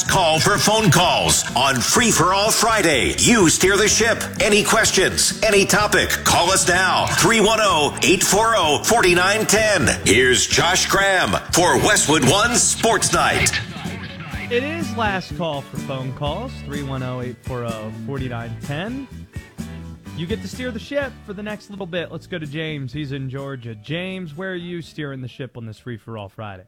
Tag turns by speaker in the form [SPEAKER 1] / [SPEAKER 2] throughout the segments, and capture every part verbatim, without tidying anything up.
[SPEAKER 1] call for phone calls on Free for All Friday. You steer the ship. Any questions, any topic, call us now. three one zero, eight four zero, four nine one zero. Here's Josh Graham for Westwood One Sports Night.
[SPEAKER 2] It is last call for phone calls, three one zero, eight four zero, four nine one zero. You get to steer the ship for the next little bit. Let's go to James. He's in Georgia. James, where are you steering the ship on this Free for All Friday?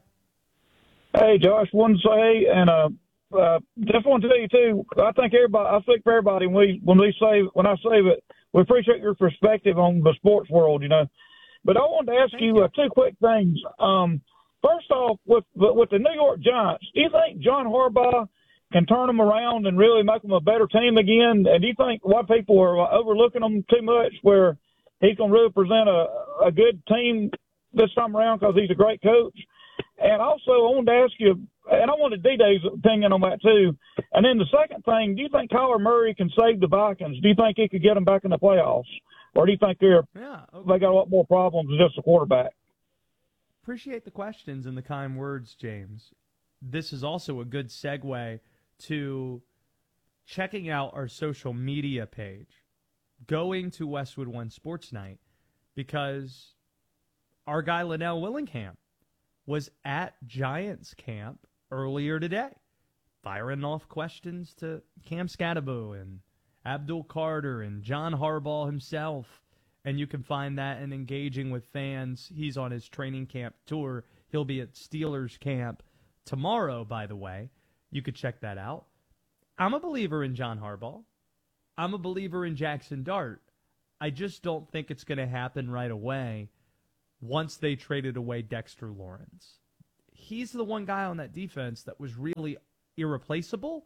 [SPEAKER 3] Hey, Josh, one say, and uh, uh, just want to tell you too. I think everybody, I speak for everybody when we when we say when I say that we appreciate your perspective on the sports world, you know. But I wanted to ask you, you. Uh, two quick things. Um, first off, with with the New York Giants, do you think John Harbaugh can turn them around and really make them a better team again? And do you think a lot of people are overlooking them too much, where he's going to really present a, a good team this time around because he's a great coach? And also, I wanted to ask you, and I wanted D-Day's opinion on that too. And then the second thing, do you think Kyler Murray can save the Vikings? Do you think he could get them back in the playoffs? Or do you think they're yeah, okay. they got a lot more problems than just a quarterback?
[SPEAKER 2] Appreciate the questions and the kind words, James. This is also a good segue to checking out our social media page, going to Westwood One Sports Night, because our guy Linnell Willingham was at Giants camp earlier today, firing off questions to Cam Scatterbo and Abdul Carter and John Harbaugh himself. And you can find that in Engaging with Fans. He's on his training camp tour. He'll be at Steelers camp tomorrow, by the way. You could check that out. I'm a believer in John Harbaugh. I'm a believer in Jackson Dart. I just don't think it's going to happen right away once they traded away Dexter Lawrence. He's the one guy on that defense that was really irreplaceable,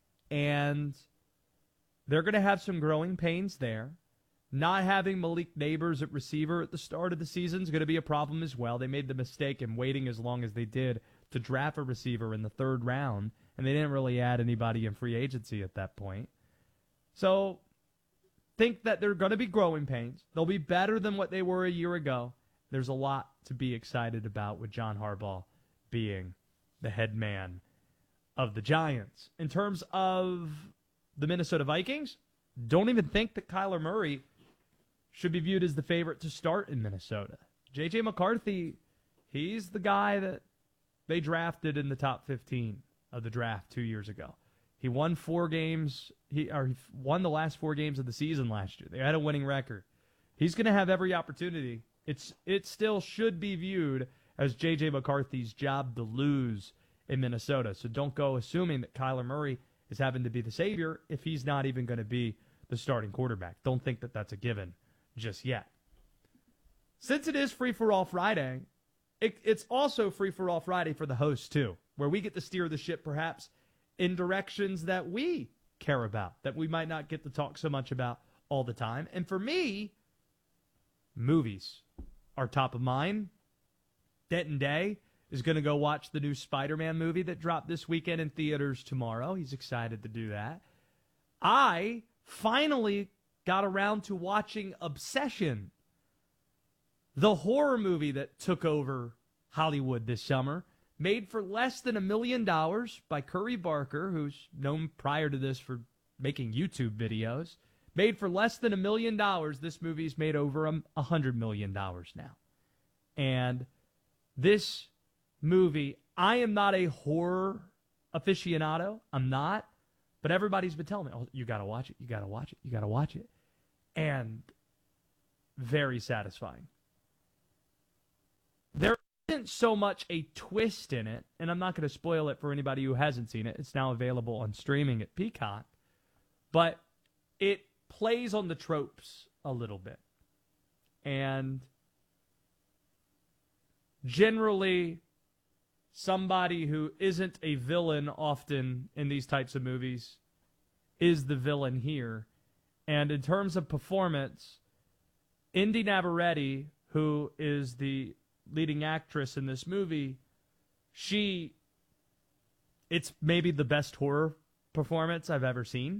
[SPEAKER 2] and they're going to have some growing pains there. Not having Malik Neighbors at receiver at the start of the season is going to be a problem as well. They made the mistake in waiting as long as they did to draft a receiver in the third round, and they didn't really add anybody in free agency at that point. So think that they're going to be growing pains. They'll be better than what they were a year ago. There's a lot to be excited about with John Harbaugh being the head man of the Giants. In terms of the Minnesota Vikings, don't even think that Kyler Murray should be viewed as the favorite to start in Minnesota. J J McCarthy, he's the guy that they drafted in the top fifteen of the draft two years ago. He won four games. He, or he won the last four games of the season last year. They had a winning record. He's going to have every opportunity. It's It still should be viewed as J J McCarthy's job to lose in Minnesota. So don't go assuming that Kyler Murray is having to be the savior if he's not even going to be the starting quarterback. Don't think that that's a given just yet. Since it is Free-for-All Friday, it, it's also Free-for-All Friday for the host too, where we get to steer the ship perhaps in directions that we care about, that we might not get to talk so much about all the time. And for me, movies are top of mind. Denton Day is going to go watch the new Spider-Man movie that dropped this weekend in theaters tomorrow. He's excited to do that. I finally got around to watching Obsession, the horror movie that took over Hollywood this summer, made for less than a million dollars by Curry Barker, who's known prior to this for making YouTube videos. Made for less than a million dollars. This movie's made over a hundred million dollars now. And this movie, I am not a horror aficionado. I'm not. But everybody's been telling me, oh, you got to watch it. You got to watch it. You got to watch it. And very satisfying. There isn't so much a twist in it, and I'm not going to spoil it for anybody who hasn't seen it. It's now available on streaming at Peacock. But it plays on the tropes a little bit. And generally, somebody who isn't a villain often in these types of movies is the villain here. And in terms of performance, Indy Navarrete, who is the leading actress in this movie, she, it's maybe the best horror performance I've ever seen.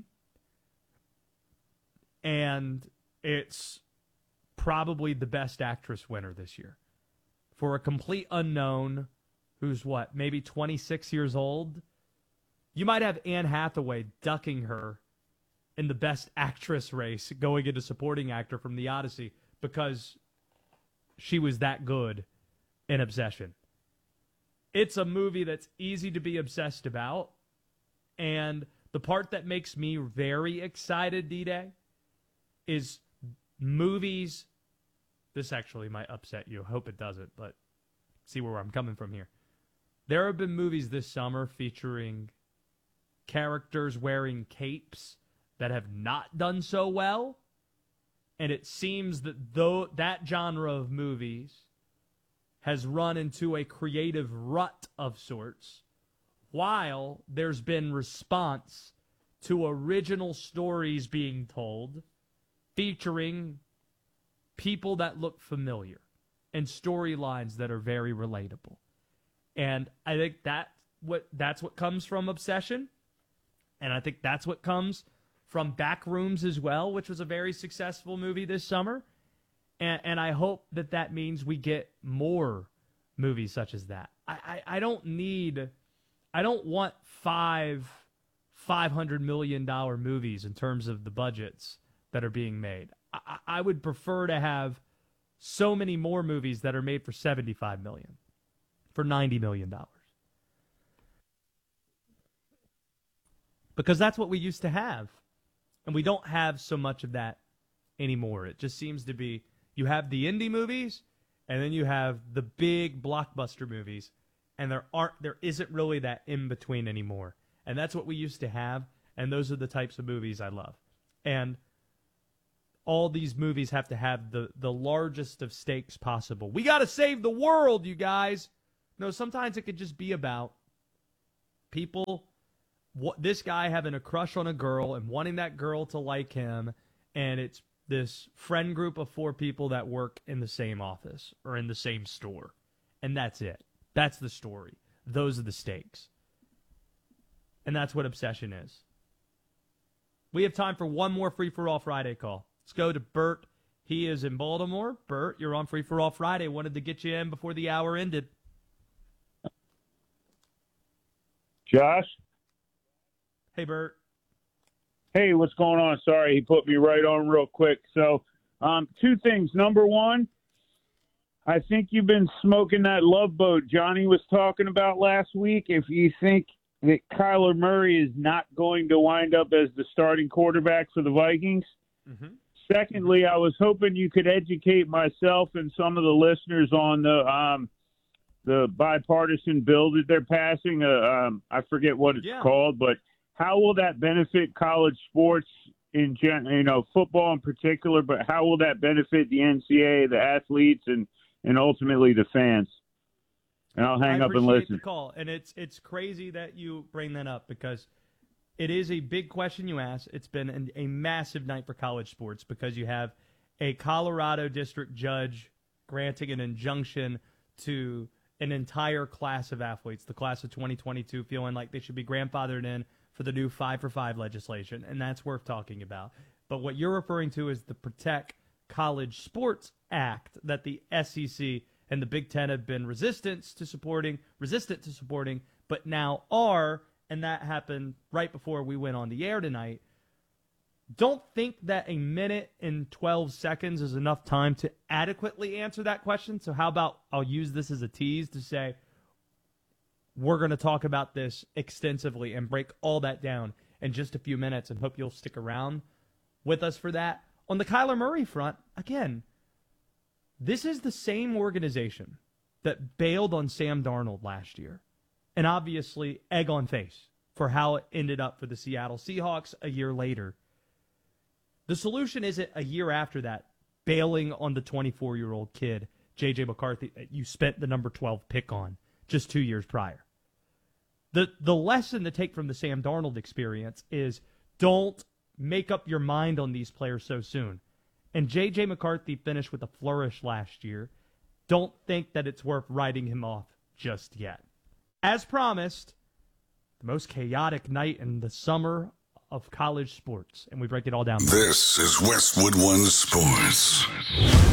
[SPEAKER 2] And it's probably the best actress winner this year. For a complete unknown who's what, maybe twenty-six years old, You might have Anne Hathaway ducking her in the Best Actress race going into supporting actor from The Odyssey because she was that good in Obsession. It's a movie that's easy to be obsessed about, and the part that makes me very excited, D-Day, is movies. This actually might upset you. I hope it doesn't, but see where I'm coming from here. There have been movies this summer featuring characters wearing capes that have not done so well, and it seems that though that genre of movies has run into a creative rut of sorts, while there's been response to original stories being told featuring people that look familiar and storylines that are very relatable. And I think that what that's what comes from Obsession, and I think that's what comes from Backrooms as well, which was a very successful movie this summer. And, and I hope that that means we get more movies such as that. I, I, I don't need, I don't want five five hundred million dollars movies in terms of the budgets that are being made. I, I would prefer to have so many more movies that are made for seventy-five million dollars, for ninety million dollars. Because that's what we used to have. And we don't have so much of that anymore. It just seems to be, you have the indie movies, and then you have the big blockbuster movies, and there aren't, there isn't really that in between anymore. And that's what we used to have, and those are the types of movies I love. And all these movies have to have the, the largest of stakes possible. We got to save the world, you guys. No, sometimes it could just be about people, what, this guy having a crush on a girl and wanting that girl to like him, and it's this friend group of four people that work in the same office or in the same store. And that's it. That's the story. Those are the stakes. And that's what Obsession is. We have time for one more Free For All Friday call. Let's go to Bert. He is in Baltimore. Bert, you're on Free For All Friday. Wanted to get you in before the hour ended.
[SPEAKER 4] Josh?
[SPEAKER 2] Hey, Bert.
[SPEAKER 4] Hey, what's going on? Sorry, he put me right on real quick. So, um, two things. Number one, I think you've been smoking that love boat Johnny was talking about last week. If you think that Kyler Murray is not going to wind up as the starting quarterback for the Vikings. Mm-hmm. Secondly, I was hoping you could educate myself and some of the listeners on the um, the bipartisan bill that they're passing. Uh, um, I forget what it's yeah. called, but how will that benefit college sports in gen- you know, football in particular, but how will that benefit the N C A A, the athletes, and, and ultimately the fans? And I'll hang
[SPEAKER 2] I
[SPEAKER 4] up and listen.
[SPEAKER 2] The call. And it's it's crazy that you bring that up because it is a big question you ask. It's been an, a massive night for college sports because you have a Colorado district judge granting an injunction to an entire class of athletes, the class of twenty twenty-two, feeling like they should be grandfathered in for the new five for five legislation, and that's worth talking about. But what you're referring to is the Protect College Sports Act that the S E C and the Big Ten have been resistant to supporting, resistant to supporting, but now are, and that happened right before we went on the air tonight. Don't think that a minute and twelve seconds is enough time to adequately answer that question. So how about I'll use this as a tease to say we're going to talk about this extensively and break all that down in just a few minutes, and hope you'll stick around with us for that. On the Kyler Murray front, again, this is the same organization that bailed on Sam Darnold last year. And obviously, egg on face for how it ended up for the Seattle Seahawks a year later. The solution isn't a year after that, bailing on the twenty-four-year-old kid, J J McCarthy, that you spent the number twelve pick on just two years prior. The, the lesson to take from the Sam Darnold experience is don't make up your mind on these players so soon. And J J McCarthy finished with a flourish last year. Don't think that it's worth writing him off just yet. As promised, the most chaotic night in the summer of college sports. And we break it all down.
[SPEAKER 5] This is Westwood One Sports.